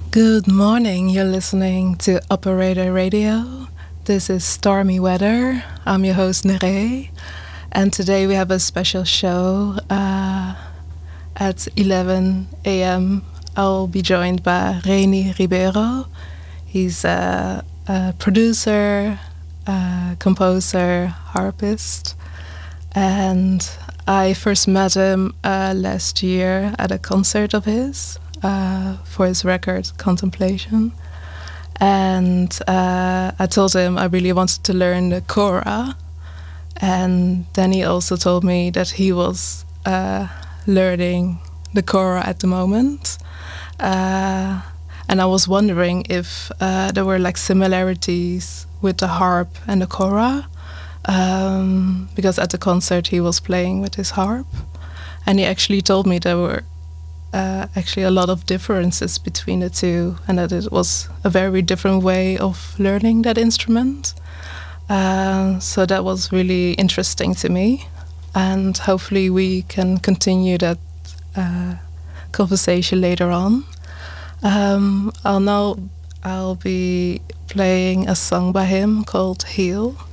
Good morning. You're listening to Operator Radio. This is Stormy Weather. I'm your host, Nere. And today we have a special show. At 11 a.m., I'll be joined by Reni Ribeiro. He's a producer, composer, harpist. And I first met him last year at a concert of his. For his record Contemplation, and I told him I really wanted to learn the kora, and then he also told me that he was learning the kora at the moment, and I was wondering if there were like similarities with the harp and the kora, because at the concert he was playing with his harp, and he actually told me there were actually a lot of differences between the two, and that it was a very different way of learning that instrument. So that was really interesting to me, and hopefully we can continue that conversation later on. I'll be playing a song by him called Heal.